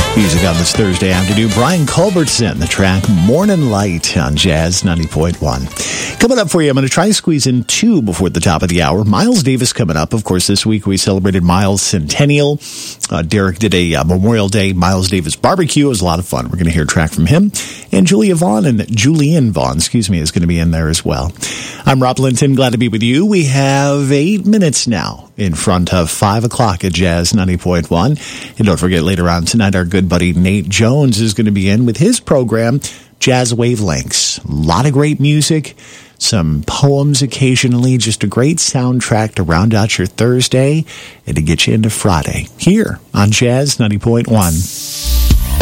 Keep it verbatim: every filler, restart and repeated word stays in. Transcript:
Music on this Thursday afternoon. Brian Culbertson, the track Morning Light on Jazz ninety point one. Coming up for you, I'm going to try to squeeze in two before the top of the hour. Miles Davis coming up. Of course, this week we celebrated Miles' centennial. Uh, Derek did a uh, Memorial Day Miles Davis barbecue. It was a lot of fun. We're going to hear a track from him. And Julia Vaughn and Julian Vaughn, excuse me, is going to be in there as well. I'm Rob Linton. Glad to be with you. We have eight minutes now in front of five o'clock at Jazz ninety point one. And don't forget, later on tonight, our good buddy Nate Jones is going to be in with his program, Jazz Wavelengths. A lot of great music, some poems occasionally, just a great soundtrack to round out your Thursday and to get you into Friday here on Jazz ninety point one.